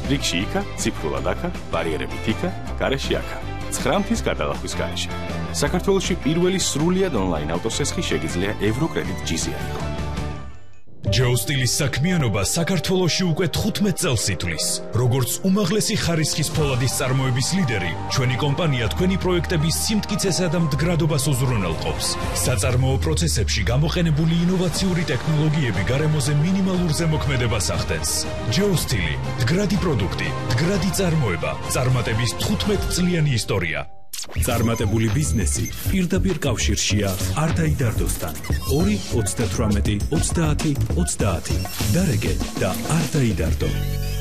რიგში იქა, ციფრულად აქა, ბარიერებით იქა, გარეში აქა. 9 მთის გადალახვის გარეშე. საქართველოში პირველი სრულიად ონლაინ ავტოსესხი შეგიძლია ევროკრედიტ ჯიზია იყო. ჯეოსტილის საქმიანობა საქართველოში უკვე 15 წელს ითვლის. როგორც უმაღლესი ხარისხის ფოლადის წარმოების ლიდერი, ჩვენი კომპანია თქვენი პროექტების სიმტკიცესა და მდგრადობას უზრუნველყოფს. საწარმოო პროცესებში გამოყენებული ინოვაციური ტექნოლოგიები გარემოზე მინიმალურ ზემოქმედებას ახდენს. ჯეოსტილი, მდგრადი პროდუქტი, მდგრადი წარმოება, წარმატების 15 წლიანი ისტორია. წარმატებული ბიზნესი პირდაპირ კავშირშია არტაიდარდოსთან. 2 38 30 30. დარეგე და არტაიდარდო.